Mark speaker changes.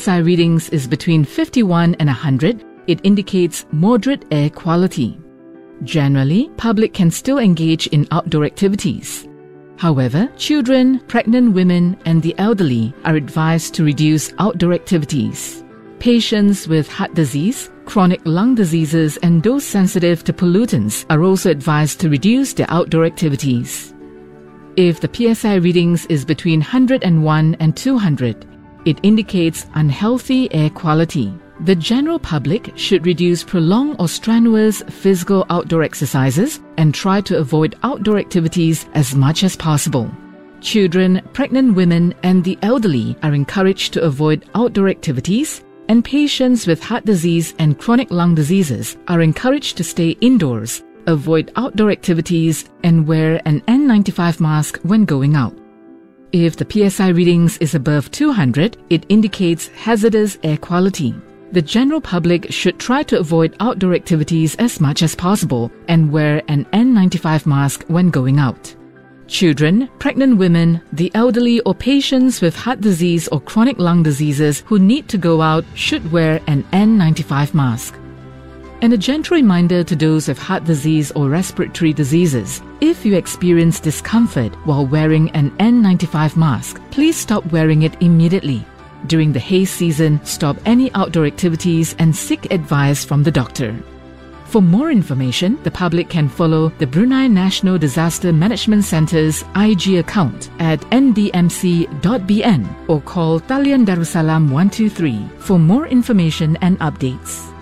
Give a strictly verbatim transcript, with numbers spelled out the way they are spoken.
Speaker 1: S I readings is between fifty-one and one hundred, it indicates moderate air quality. Generally, public can still engage in outdoor activities. However, children, pregnant women, and the elderly are advised to reduce outdoor activities. Patients with heart disease, chronic lung diseases, and those sensitive to pollutants are also advised to reduce their outdoor activities. If the P S I readings is between one hundred one and two hundred, it indicates unhealthy air quality. The general public should reduce prolonged or strenuous physical outdoor exercises and try to avoid outdoor activities as much as possible. Children, pregnant women, and the elderly are encouraged to avoid outdoor activities, and patients with heart disease and chronic lung diseases are encouraged to stay indoors, avoid outdoor activities, and wear an N ninety-five mask when going out. If the P S I readings is above two hundred, it indicates hazardous air quality. The general public should try to avoid outdoor activities as much as possible and wear an N ninety-five mask when going out. Children, pregnant women, the elderly, or patients with heart disease or chronic lung diseases who need to go out should wear an N ninety-five mask. And a gentle reminder to those with heart disease or respiratory diseases: if you experience discomfort while wearing an N ninety-five mask, please stop wearing it immediately. During the hay season, stop any outdoor activities and seek advice from the doctor. For more information, the public can follow the Brunei National Disaster Management Centre's I G account at n d m c dot b n or call Talian Darussalam one two three for more information and updates.